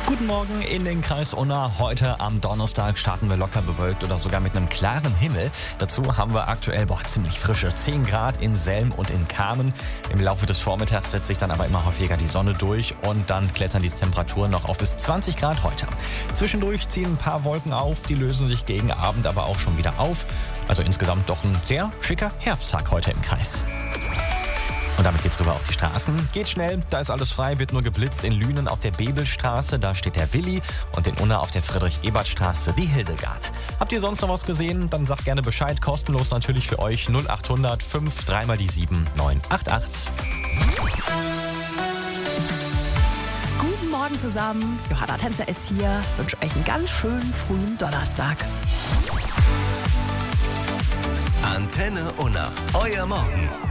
Guten Morgen in den Kreis Unna. Heute am Donnerstag starten wir locker bewölkt oder sogar mit einem klaren Himmel. Dazu haben wir aktuell ziemlich frische 10 Grad in Selm und in Kamen. Im Laufe des Vormittags setzt sich dann aber immer häufiger die Sonne durch und dann klettern die Temperaturen noch auf bis 20 Grad heute. Zwischendurch ziehen ein paar Wolken auf, die lösen sich gegen Abend aber auch schon wieder auf. Also insgesamt doch ein sehr schicker Herbsttag heute im Kreis. Und damit geht's rüber auf die Straßen. Geht schnell, da ist alles frei, wird nur geblitzt. In Lünen auf der Bebelstraße, da steht der Willi. Und in Unna auf der Friedrich-Ebert-Straße die Hildegard. Habt ihr sonst noch was gesehen? Dann sagt gerne Bescheid. Kostenlos natürlich für euch 0800 5 3 mal die 7 988. Guten Morgen zusammen. Johanna Tänzer ist hier. Ich wünsche euch einen ganz schönen frühen Donnerstag. Antenne Unna. Euer Morgen.